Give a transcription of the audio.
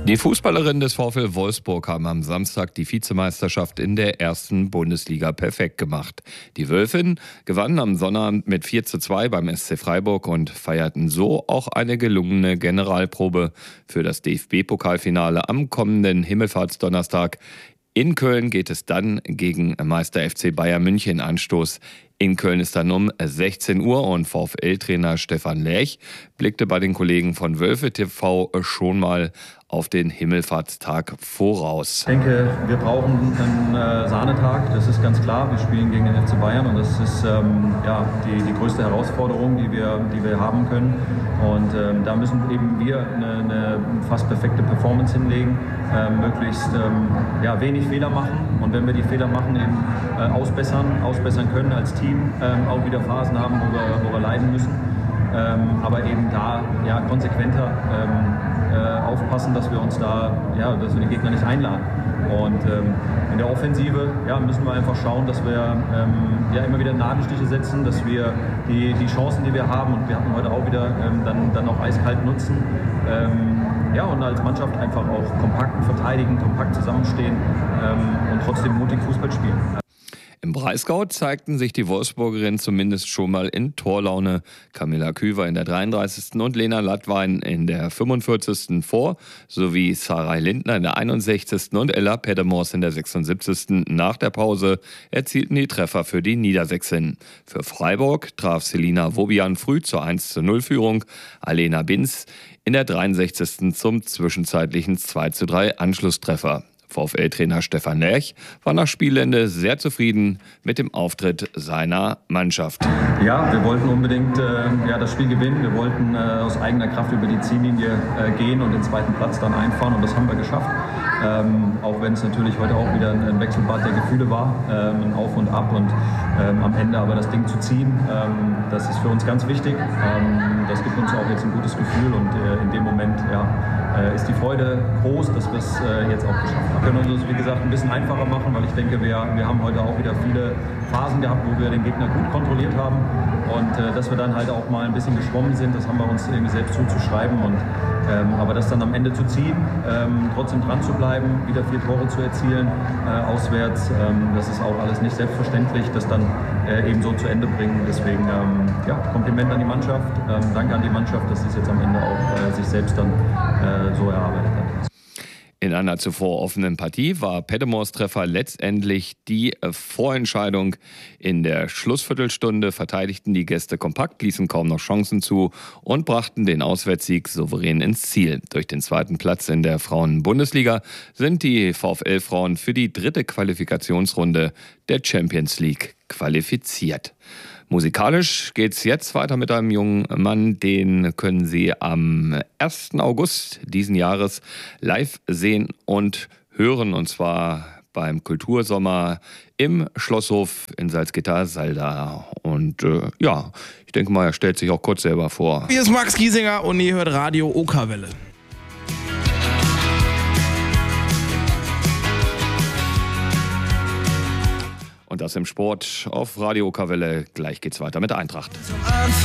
Die Fußballerinnen des VfL Wolfsburg haben am Samstag die Vizemeisterschaft in der ersten Bundesliga perfekt gemacht. Die Wölfinnen gewannen am Sonnabend mit 4:2 beim SC Freiburg und feierten so auch eine gelungene Generalprobe für das DFB-Pokalfinale am kommenden Himmelfahrtsdonnerstag. In Köln geht es dann gegen Meister FC Bayern München Anstoß. In Köln ist dann um 16 Uhr und VfL-Trainer Stefan Lerch blickte bei den Kollegen von Wölfe TV schon mal auf den Himmelfahrtstag voraus. Ich denke, wir brauchen einen Sahnetag, das ist ganz klar. Wir spielen gegen den FC Bayern und das ist die größte Herausforderung, die wir haben können. Und da müssen eben wir eine fast perfekte Performance hinlegen, möglichst wenig Fehler machen. Und wenn wir die Fehler machen, eben ausbessern können als Team, auch wieder Phasen haben, wo wir leiden müssen. Aber eben da konsequenter aufpassen, dass wir dass wir den Gegner nicht einladen. Und in der Offensive müssen wir einfach schauen, dass wir immer wieder Nadelstiche setzen, dass wir die Chancen, die wir haben, und wir hatten heute auch wieder, dann auch eiskalt nutzen. Und als Mannschaft einfach auch kompakt verteidigen, kompakt zusammenstehen und trotzdem mutig Fußball spielen. Im Breisgau zeigten sich die Wolfsburgerinnen zumindest schon mal in Torlaune. Camilla Küver in der 33. und Lena Lattwein in der 45. vor, sowie Sarai Lindner in der 61. und Ella Pedemos in der 76. nach der Pause erzielten die Treffer für die Niedersächsinnen. Für Freiburg traf Selina Wobian früh zur 1:0-Führung, Alena Binz in der 63. zum zwischenzeitlichen 2:3 Anschlusstreffer. VfL-Trainer Stefan Lerch war nach Spielende sehr zufrieden mit dem Auftritt seiner Mannschaft. Ja, wir wollten unbedingt das Spiel gewinnen. Wir wollten aus eigener Kraft über die Ziellinie gehen und den zweiten Platz dann einfahren, und das haben wir geschafft. Auch wenn es natürlich heute auch wieder ein Wechselbad der Gefühle war, ein Auf und Ab, und am Ende aber das Ding zu ziehen, das ist für uns ganz wichtig. Das gibt uns auch jetzt ein gutes Gefühl, und in dem Moment ist die Freude groß, dass wir es jetzt auch geschafft haben. Wir können uns das, wie gesagt, ein bisschen einfacher machen, weil ich denke, wir haben heute auch wieder viele Phasen gehabt, wo wir den Gegner gut kontrolliert haben, und dass wir dann halt auch mal ein bisschen geschwommen sind, das haben wir uns irgendwie selbst zuzuschreiben, und aber das dann am Ende zu ziehen, trotzdem dran zu bleiben, wieder 4 Tore zu erzielen, auswärts, das ist auch alles nicht selbstverständlich, das dann eben so zu Ende bringen. Deswegen Kompliment an die Mannschaft, danke an die Mannschaft, dass sie es jetzt am Ende auch sich selbst dann so erarbeitet hat. In einer zuvor offenen Partie war Pedemos Treffer letztendlich die Vorentscheidung. In der Schlussviertelstunde verteidigten die Gäste kompakt, ließen kaum noch Chancen zu und brachten den Auswärtssieg souverän ins Ziel. Durch den zweiten Platz in der Frauen-Bundesliga sind die VfL-Frauen für die 3. Qualifikationsrunde der Champions League qualifiziert. Musikalisch geht's jetzt weiter mit einem jungen Mann, den können Sie am 1. August diesen Jahres live sehen und hören, und zwar beim Kultursommer im Schlosshof in Salzgitter-Salda. Und ich denke mal, er stellt sich auch kurz selber vor. Hier ist Max Giesinger und ihr hört Radio Okerwelle. Und das im Sport auf Radio Okerwelle. Gleich geht's weiter mit der Eintracht.